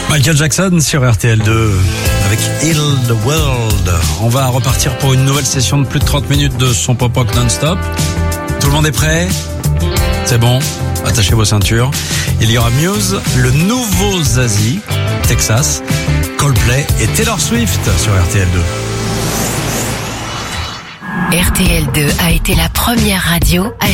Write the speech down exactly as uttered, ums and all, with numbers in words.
Michael Jackson sur R T L deux avec Heal the World. On va repartir pour une nouvelle session de plus de trente minutes de son pop-rock non-stop. Tout le monde est prêt? C'est bon, attachez vos ceintures. Il y aura Muse, le nouveau Zazie, Texas, Coldplay et Taylor Swift sur R T L deux. R T L deux a été la première radio à